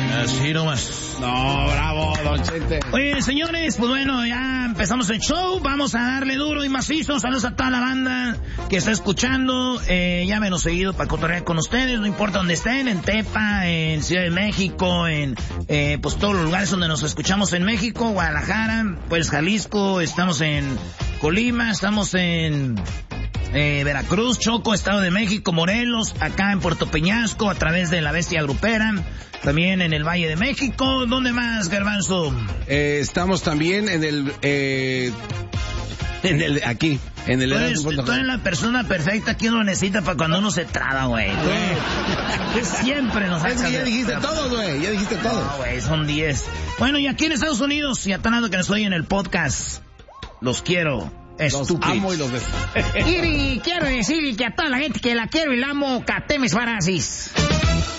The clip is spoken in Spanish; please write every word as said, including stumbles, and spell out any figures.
Así nomás. No, bravo, Don Chente. Oye, señores, pues bueno, ya empezamos el show. Vamos a darle duro y macizo. Saludos a toda la banda que está escuchando. Eh, ya menos seguido para cotorrear con ustedes. No importa dónde estén, en Tepa, en Ciudad de México, en eh, pues todos los lugares donde nos escuchamos en México, Guadalajara, pues Jalisco, estamos en Colima, estamos en eh, Veracruz, Choco, Estado de México, Morelos, acá en Puerto Peñasco, a través de La Bestia Grupera, también en el Valle de México. ¿Dónde más, Garbanzo? Eh, estamos también en el... Eh, en el... aquí, en el... Tú eres, tú eres la persona perfecta que uno necesita para cuando uno se traba, güey. Siempre nos Es que ya dijiste de... todo, güey, ya dijiste todo. No, güey, son diez. Bueno, y aquí en Estados Unidos, y a tanto que nos oyen en el podcast, los quiero. Los amo y los beso. Y quiero decir que a toda la gente que la quiero y la amo, Catemis Farasis.